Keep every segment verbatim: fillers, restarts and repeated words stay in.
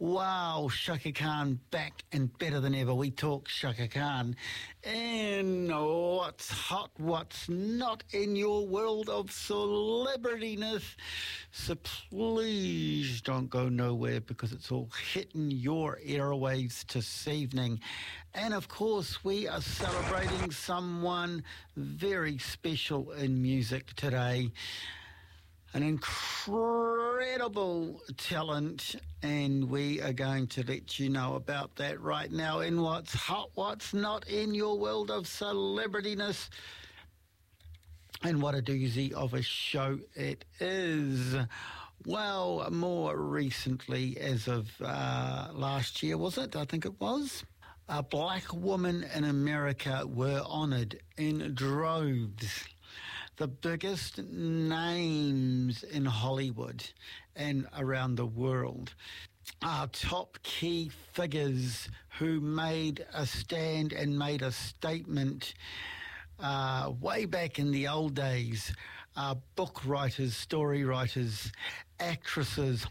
Wow, Chaka Khan back and better than ever. We talk Chaka Khan and what's hot, what's not in your world of celebrityness. So please don't go nowhere because it's all hitting your airwaves this evening. And of course, we are celebrating someone very special in music today. An incredible talent, and we are going to let you know about that right now in What's Hot, What's Not in your world of celebrityness. And what a doozy of a show it is. Well, more recently, as of uh, last year, was it? I think it was. A black woman in America were honoured in droves. The biggest names in Hollywood and around the world are top key figures who made a stand and made a statement uh, way back in the old days. Uh, book writers, story writers, actresses,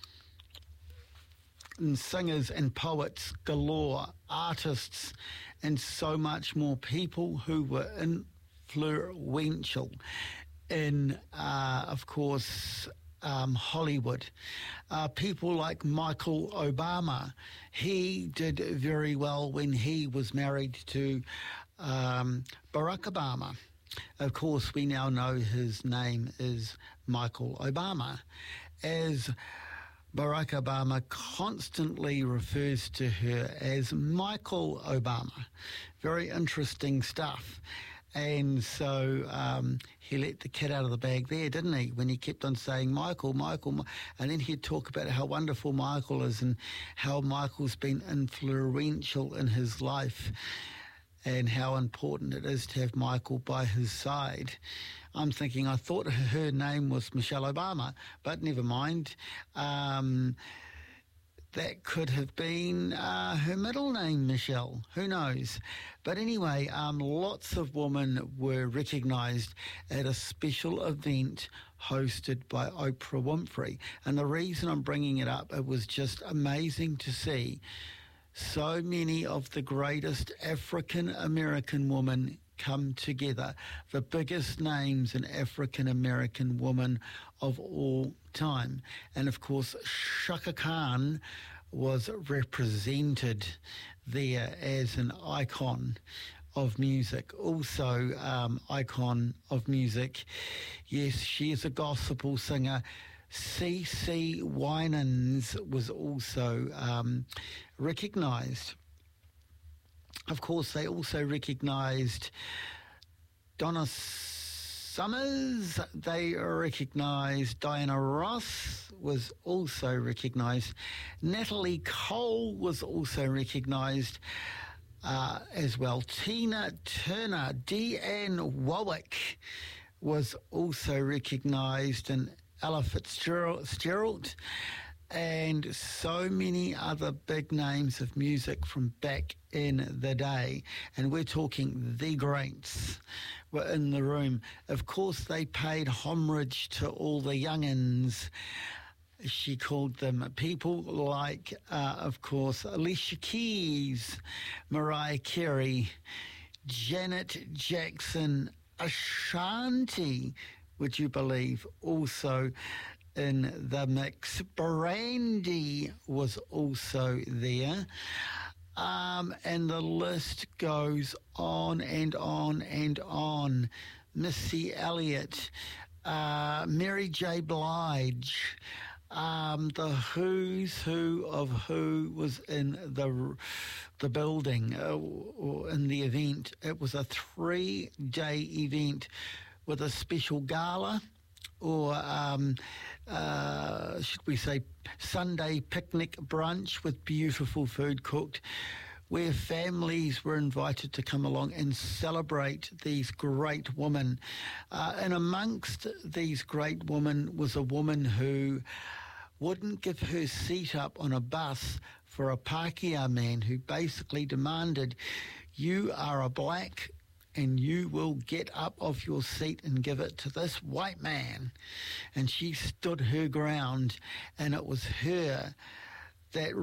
and singers and poets galore, artists, and so much more. People who were in influential in, uh, of course, um, Hollywood. Uh, people like Michael Obama. He did very well when he was married to um, Barack Obama. Of course, we now know his name is Michael Obama. As Barack Obama constantly refers to her as Michael Obama. Very interesting stuff. And so um, he let the cat out of the bag there, didn't he, when he kept on saying, Michael, Michael, and then he'd talk about how wonderful Michael is and how Michael's been influential in his life and how important it is to have Michael by his side. I'm thinking, I thought her name was Michelle Obama, but never mind. Um... That could have been uh, her middle name, Michelle. Who knows? But anyway, um, lots of women were recognised at a special event hosted by Oprah Winfrey. And the reason I'm bringing it up, it was just amazing to see so many of the greatest African-American women come together, the biggest names in African-American women of all time. And of course, Chaka Khan was represented there as an icon of music. Also, um, icon of music. Yes, she is a gospel singer. CeCe Winans was also um, recognised. Of course, they also recognised Donna Summers. They recognised Diana Ross was also recognised. Natalie Cole was also recognised uh, as well. Tina Turner, Deanne Warwick was also recognised, and Ella Fitzgerald, and so many other big names of music from back in the day. And we're talking the greats were in the room. Of course, they paid homage to all the young'uns, she called them. People like, uh, of course, Alicia Keys, Mariah Carey, Janet Jackson, Ashanti, would you believe, also in the mix. Brandy was also there. Um, and the list goes on and on and on. Missy Elliott, uh, Mary J. Blige, um, the who's who of who was in the the building uh, or in the event. It was a three-day event with a special gala, or um, uh, should we say Sunday picnic brunch with beautiful food cooked, where families were invited to come along and celebrate these great women. Uh, and amongst these great women was a woman who wouldn't give her seat up on a bus for a Pākehā man who basically demanded, you are a black and you will get up off your seat and give it to this white man. And she stood her ground, and it was her that